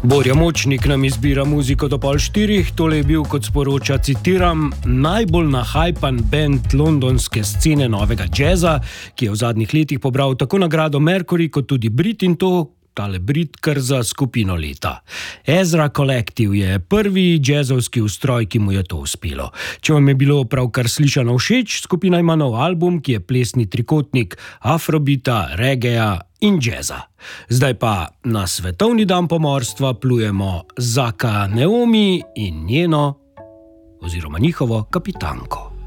Borja Močnik nam izbira muziko do 3:30, tole je bil, kot sporoča, citiram, najbolj nahajpan band londonske scene novega džeza, ki je v zadnjih letih pobral tako nagrado Mercury kot tudi Brit in to, tale Brit, kar za skupino leta. Ezra Collective je prvi džezovski ustroj, ki mu je to uspelo. Če vam je bilo pravkar slišano všeč, skupina ima nov album, ki je plesni trikotnik afrobita, regeja in džeza. Zdaj pa na svetovni dan pomorstva plujemo Zaka Neomi in njeno oziroma njihovo kapitanko.